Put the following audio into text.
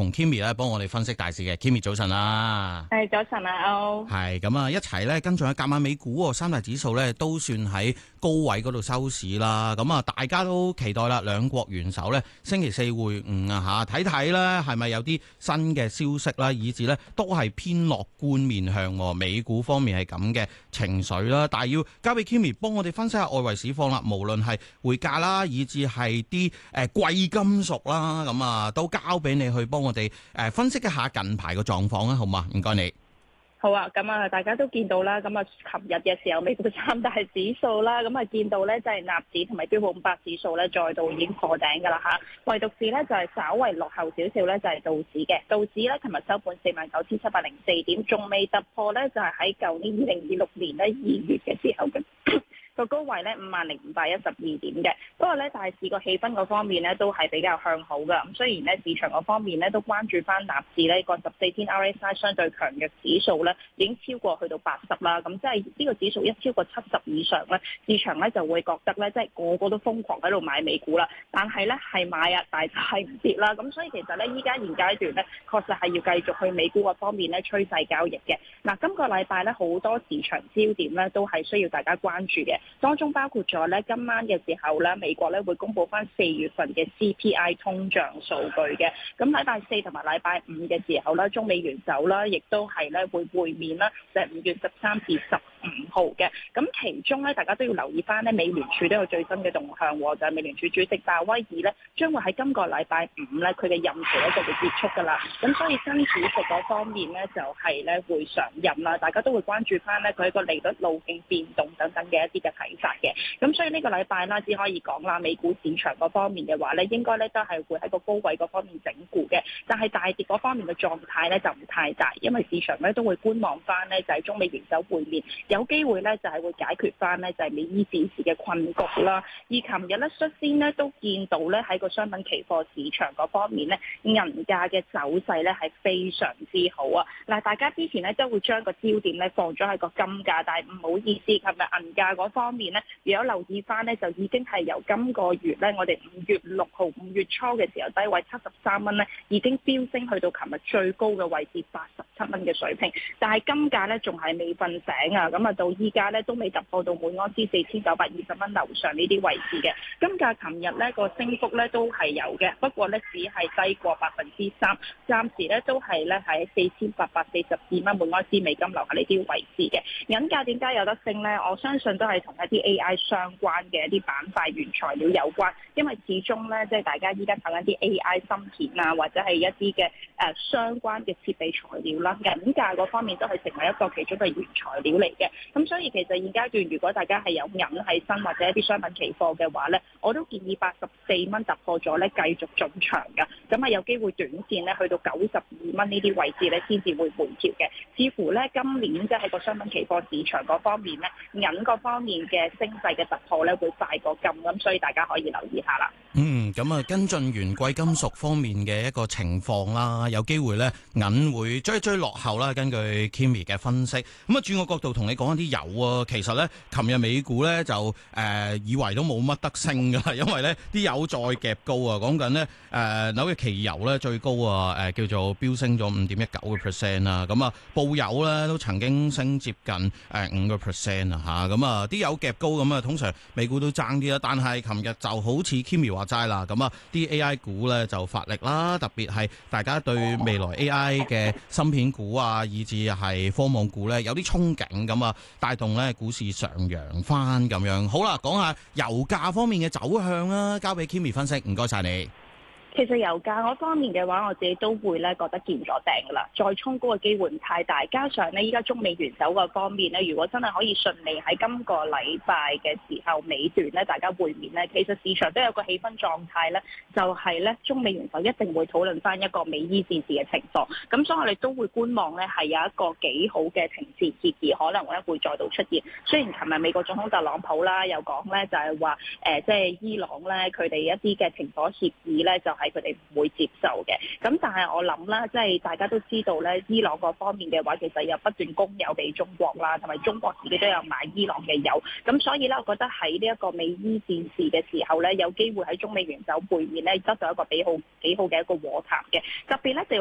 同 Kimmy 咧幫我哋分析大市嘅。Kimmy 早晨啦， 係早晨啊，歐係咁啊，一齊咧跟進下今晚美股三大指數咧都算喺高位嗰度收市啦。咁啊，大家都期待啦，兩國元首咧星期四會晤啊嚇，睇睇咧係咪有啲新嘅消息啦，以至咧都係偏樂觀面向美股方面係咁嘅情緒啦。但係要交俾 Kimmy 幫我哋分析下外圍市況啦，無論係匯價啦，以至係啲貴金屬啦，咁啊都交俾你去幫我哋分析一下近排嘅狀況啊，好嘛？唔該你。 好啊，咁啊，大家都見到啦，咁啊，琴日嘅時候，美股三大指數啦，咁啊，見到咧就係納指同埋標普500指數咧，再度已經破頂噶啦嚇，唯獨是咧就係稍為落後少少咧，就係道指嘅，道指咧琴日收盤49,704點，仲未突破咧，就係喺舊年2026年咧2月嘅時候嘅。個高位咧50,512點嘅，不過咧大市個氣氛嗰方面咧都係比較向好噶。咁雖然咧市場嗰方面咧都關注翻納指呢個14天 RSI 相對強嘅指數咧已經超過去到80啦。咁即係呢個指數一超過70以上咧，市場咧就會覺得咧即係個個都瘋狂喺度買美股啦。但係咧係買啊，但係唔跌啦。咁所以其實咧依家現階段咧確實係要繼續去美股嗰方面咧趨勢交易嘅。嗱，今個禮拜咧好多市場焦點咧都係需要大家關注嘅。當中包括咗咧，今晚嘅時候咧，美國咧會公布翻4月份嘅 CPI 通脹數據嘅。咁禮拜4同埋禮拜5嘅時候咧，中美元首啦，亦都係咧會面啦，就係5月13至15號嘅。咁其中咧，大家都要留意翻咧，美聯儲都有最新嘅動向喎，就係美聯儲主席鮑威爾咧，將會喺今個禮拜5咧，佢嘅任期咧就會結束㗎啦。咁所以新主席嗰方面咧，就係咧會上任啦，大家都會關注翻咧佢一個利率路徑變動等等嘅一啲嘅睇法嘅。咁所以呢個禮拜啦，只可以講啦，美股市場嗰方面嘅話咧，應該咧都係會喺個高位嗰方面整固嘅。但係大跌嗰方面嘅狀態咧就唔太大，因為市場咧都會觀望翻咧就係中美元首會面，有機會咧就係會解決翻咧就係美伊戰事嘅困局啦。而琴日咧率先咧都見到咧喺個商品期貨市場嗰方面咧銀價嘅走勢咧係非常之好啊！嗱，大家之前咧都會將個焦點咧放咗喺個金價，但係唔好意思，琴日銀價嗰方面咧，如果留意翻咧，就已經係由今個月咧，我哋5月6號5月初嘅時候低位73蚊咧，已經飆升去到琴日最高嘅位置87蚊嘅水平。但係金價咧仲係未瞓醒啊！咁啊到依家咧都未突破到每盎司4920蚊樓上呢啲位置嘅。金價琴日咧個升幅咧都係有嘅，不過咧只係低過3%，暫時咧都係咧喺4842蚊每盎司美金樓下呢啲位置嘅。銀價點解有得升咧？我相信都係同一啲 AI 相關嘅一啲板塊原材料有關，因為始終咧即係大家依家睇緊啲 AI 芯片啊，或者係一啲嘅相關嘅設備材料啦，銀價嗰方面都係成為一個其中嘅原材料嚟嘅。咁所以其實現階段如果大家係有銀喺身或者一啲商品期貨嘅話咧，我都建議84蚊突破咗咧繼續進場㗎。咁啊有機會短線咧去到92蚊呢啲位置咧先至會回調嘅。似乎咧今年即係個商品期貨市場嗰方面咧，銀嗰方面嘅升勢嘅突破咧會快過金，咁所以大家可以留意下啦。 咁啊跟進完貴金屬方面嘅一個情況啦，有機會咧銀會追落後啦。根據 Kimmy 嘅分析，咁啊轉個角度同你講一啲油啊，其實咧琴日美股咧就以為都冇乜得升噶，因為咧啲油再夾高啊，講緊咧紐約期油咧最高啊叫做飆升咗5.19%啦，咁啊布油咧都曾經升接近5% 啊嚇，咁啊啲油夾高咁啊，通常美股都爭啲啦，但係琴日就好似 Kimmy 話齋啦，咁啊啲 AI 股咧就發力啦，特別係大家對未來 AI 嘅芯片股啊，以至係科網股咧有啲憧憬，咁啊帶動咧股市上揚翻咁樣。好啦，講下油價方面嘅走向啦，交俾 Kimmy 分析，唔該晒你。 其實油價嗰方面嘅話，我自己都會咧覺得見咗頂噶啦，再衝高嘅機會唔太大。加上咧，依家中美元首嗰方面咧，如果真係可以順利喺今個禮拜嘅時候尾段咧，大家會面咧，其實市場都有個氣氛狀態咧，就係咧中美元首一定會討論翻一個美伊戰事嘅情況。咁所以我哋都會觀望咧，係有一個幾好嘅停戰協議可能咧會再度出現。雖然琴日美國總統特朗普啦又講咧，就係話即係伊朗咧佢哋一啲嘅停火協議咧就係佢哋唔會接受嘅，咁但係我諗啦，即係大家都知道咧，伊朗嗰方面嘅話，其實有不斷供油俾中國啦，同埋中國自己都有買伊朗嘅油，咁所以咧，我覺得喺呢一個美伊戰事嘅時候咧，有機會喺中美元首會面咧，得到一個幾好嘅一個和談嘅，特別咧就